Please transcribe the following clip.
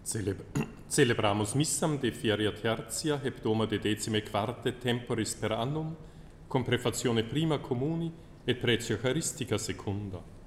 Celebramus missam de feria tertia hebdoma de 14 temporis per annum, com prefazione prima communi et pretio Eucharistica secunda.